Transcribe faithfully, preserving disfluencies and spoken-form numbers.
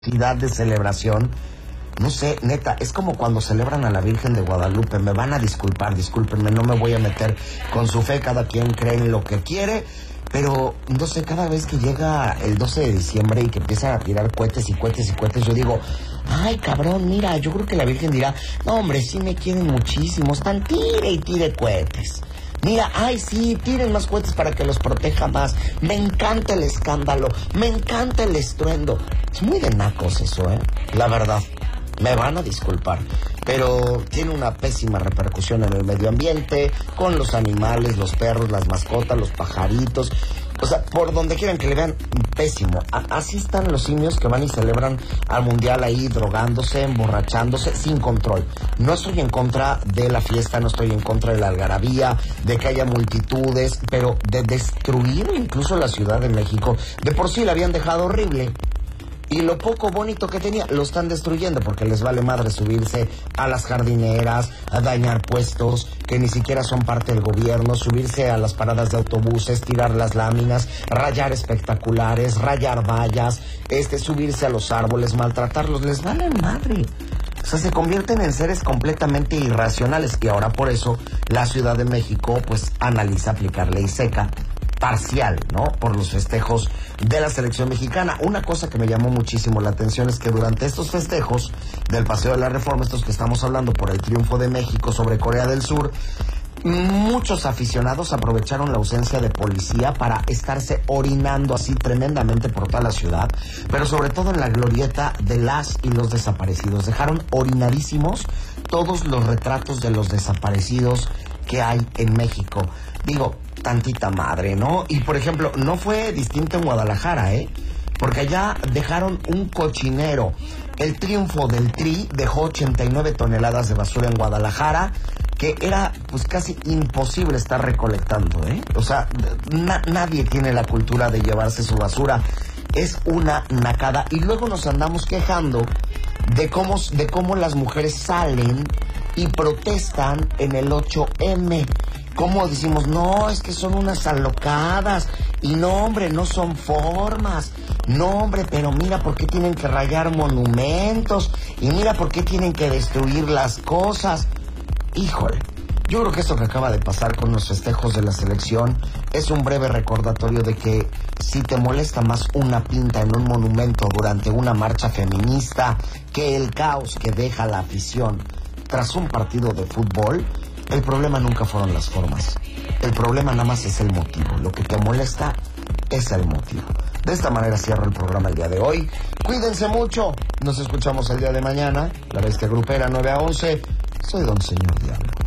de celebración, no sé, neta, es como cuando celebran a la Virgen de Guadalupe. Me van a disculpar, discúlpenme, no me voy a meter con su fe, cada quien cree en lo que quiere, pero no sé, cada vez que llega el doce de diciembre y que empiezan a tirar cohetes y cohetes y cohetes, yo digo, ay cabrón, mira, yo creo que la Virgen dirá, no hombre, sí me quieren muchísimo, están tire y tire cohetes. Mira, ay sí, tiren más cohetes para que los proteja más. Me encanta el escándalo, me encanta el estruendo. Es muy de nacos eso, ¿eh? La verdad, me van a disculpar, pero tiene una pésima repercusión en el medio ambiente, con los animales, los perros, las mascotas, los pajaritos. O sea, por donde quieran que le vean, pésimo. A- así están los simios que van y celebran al mundial ahí, drogándose, emborrachándose, sin control. No estoy en contra de la fiesta, no estoy en contra de la algarabía, de que haya multitudes, pero de destruir incluso la Ciudad de México. De por sí la habían dejado horrible. Y lo poco bonito que tenía, lo están destruyendo porque les vale madre subirse a las jardineras, a dañar puestos que ni siquiera son parte del gobierno, subirse a las paradas de autobuses, tirar las láminas, rayar espectaculares, rayar vallas, este, subirse a los árboles, maltratarlos, les vale madre. O sea, se convierten en seres completamente irracionales y ahora por eso la Ciudad de México pues analiza aplicar ley seca parcial, ¿no? Por los festejos de la selección mexicana. Una cosa que me llamó muchísimo la atención es que durante estos festejos del Paseo de la Reforma, estos que estamos hablando por el triunfo de México sobre Corea del Sur, muchos aficionados aprovecharon la ausencia de policía para estarse orinando así tremendamente por toda la ciudad, pero sobre todo en la glorieta de las y los desaparecidos. Dejaron orinadísimos todos los retratos de los desaparecidos que hay en México. Digo, tantita madre, ¿no? Y por ejemplo, no fue distinto en Guadalajara, ¿eh? Porque allá dejaron un cochinero. El triunfo del Tri dejó ochenta y nueve toneladas de basura en Guadalajara, que era pues casi imposible estar recolectando, ¿eh? O sea, na- nadie tiene la cultura de llevarse su basura. Es una nacada. Y luego nos andamos quejando de cómo, de cómo las mujeres salen y protestan en el ocho eme. ¿Cómo decimos? No, es que son unas alocadas. Y no, hombre, no son formas. No, hombre, pero mira por qué tienen que rayar monumentos. Y mira por qué tienen que destruir las cosas. Híjole, yo creo que esto que acaba de pasar con los festejos de la selección es un breve recordatorio de que si te molesta más una pinta en un monumento durante una marcha feminista que el caos que deja la afición tras un partido de fútbol, el problema nunca fueron las formas. El problema nada más es el motivo. Lo que te molesta es el motivo. De esta manera cierro el programa el día de hoy. Cuídense mucho. Nos escuchamos el día de mañana. La Bestia Grupera nueve a once. Soy Don Señor Diablo.